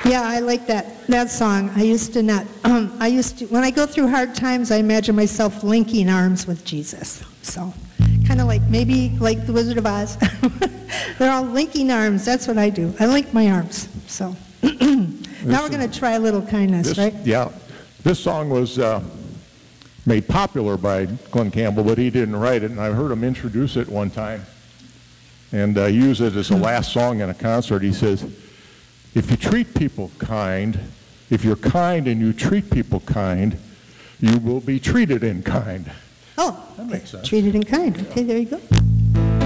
Yeah, I like that song. I used to not, when I go through hard times, I imagine myself linking arms with Jesus. So, kind of like, maybe like the Wizard of Oz. They're all linking arms. That's what I do. I link my arms. So, now we're going to try a little kindness, right? Yeah. This song was made popular by Glenn Campbell, but he didn't write it, and I heard him introduce it one time and use it as the last song in a concert. He says, if you treat people kind, if you're kind and you treat people kind, you will be treated in kind. Oh, that makes sense. Treated in kind. Okay, there you go.